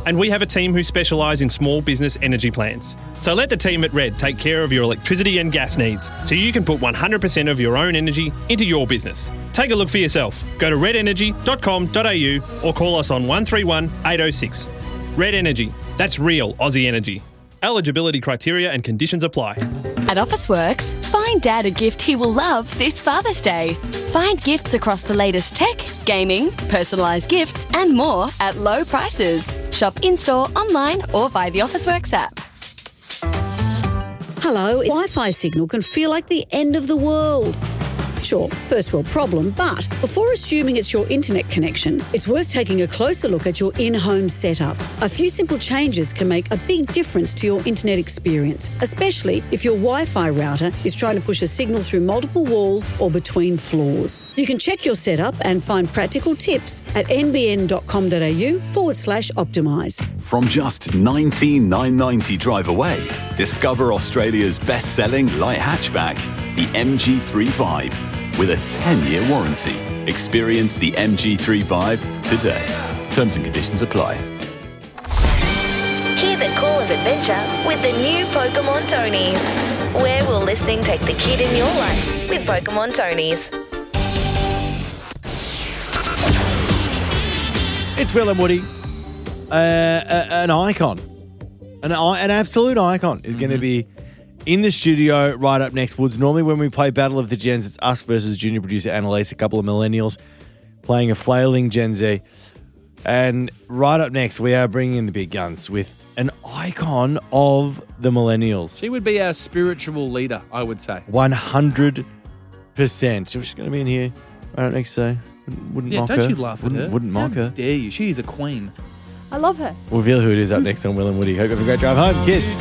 And we have a team who specialise in small business energy plans. So let the team at Red take care of your electricity and gas needs so you can put 100% of your own energy into your business. Take a look for yourself. Go to redenergy.com.au or call us on 131 806. Red Energy. That's real Aussie energy. Eligibility criteria and conditions apply. At Officeworks, find Dad a gift he will love this Father's Day. Find gifts across the latest tech, gaming, personalised gifts and more at low prices. Shop in-store, online or via the Officeworks app. Hello, Wi-Fi signal can feel like the end of the world. Sure, first world problem, but before assuming it's your internet connection, it's worth taking a closer look at your in-home setup. A few simple changes can make a big difference to your internet experience, especially if your Wi-Fi router is trying to push a signal through multiple walls or between floors. You can check your setup and find practical tips at nbn.com.au/optimise. From just $19,990 drive away, discover Australia's best-selling light hatchback, the MG3 Vibe, with a 10-year warranty. Experience the MG3 Vibe today. Terms and conditions apply. Hear the call of adventure with the new Pokemon Tonies. Where will listening take the kid in your life with Pokemon Tonies? It's Will and Woody. An icon. An absolute icon is going to be in the studio right up next, Woods. Normally when we play Battle of the Gens, it's us versus junior producer Annalise, a couple of millennials playing a flailing Gen Z. And right up next, we are bringing in the big guns with an icon of the millennials. She would be our spiritual leader, I would say. 100%. She's going to be in here right up next, so wouldn't mock her. Don't you laugh at her? Wouldn't mock her. How dare you? She is a queen. I love her. We'll reveal who it is up next on Will and Woody. Hope you have a great drive home. Kiss.